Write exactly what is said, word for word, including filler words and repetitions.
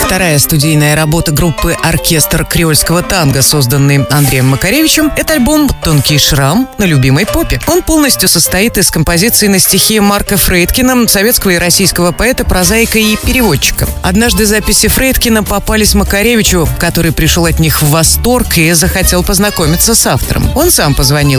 Вторая студийная работа группы «Оркестр креольского танго», созданный Андреем Макаревичем, это альбом «Тонкий шрам на любимой попе». Он полностью состоит из композиций на стихи Марка Фрейдкина, советского и российского поэта, прозаика и переводчика. Однажды записи Фрейдкина попались Макаревичу, который пришел от них в восторг и захотел познакомиться с автором. Он сам позвонил